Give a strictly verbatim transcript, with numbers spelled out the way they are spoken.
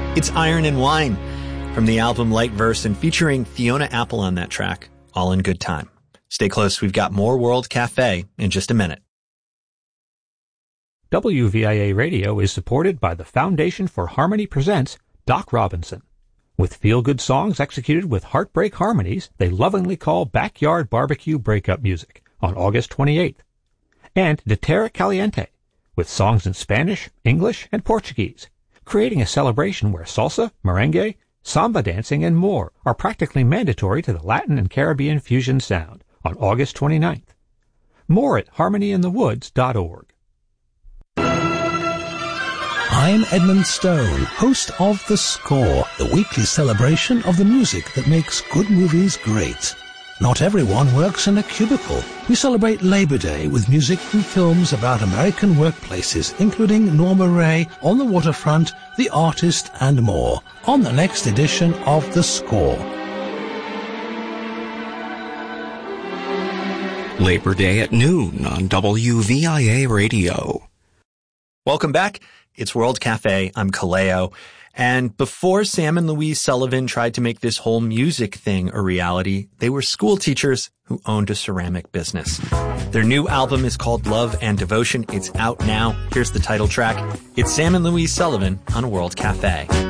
It's Iron and Wine from the album Light Verse and featuring Fiona Apple on that track, All in Good Time. Stay close, we've got more World Cafe in just a minute. W V I A Radio is supported by the Foundation for Harmony Presents Doc Robinson. With feel-good songs executed with heartbreak harmonies they lovingly call backyard barbecue breakup music on August twenty-eighth. And De Terra Caliente, with songs in Spanish, English, and Portuguese, creating a celebration where salsa, merengue, samba dancing, and more are practically mandatory to the Latin and Caribbean fusion sound on August twenty-ninth. More at harmony in the woods dot org. I'm Edmund Stone, host of The Score, the weekly celebration of the music that makes good movies great. Not everyone works in a cubicle. We celebrate Labor Day with music from films about American workplaces, including Norma Ray, On the Waterfront, The Artist, and more, on the next edition of The Score. Labor Day at noon on W V I A Radio. Welcome back. It's World Cafe. I'm Kaleo. And before Sam and Louise Sullivan tried to make this whole music thing a reality, they were school teachers who owned a ceramic business. Their new album is called Love and Devotion. It's out now. Here's the title track. It's Sam and Louise Sullivan on World Cafe.